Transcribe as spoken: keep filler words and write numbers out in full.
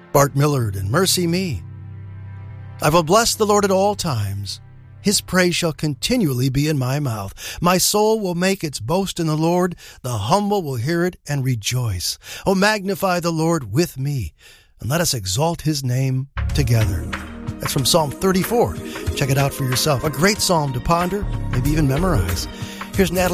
Bart Millard and Mercy Me. I will bless the Lord at all times. His praise shall continually be in my mouth. My soul will make its boast in the Lord. The humble will hear it and rejoice. Oh, magnify the Lord with me, and let us exalt his name together. That's from Psalm thirty-four. Check it out for yourself. A great psalm to ponder, maybe even memorize. Here's Natalie.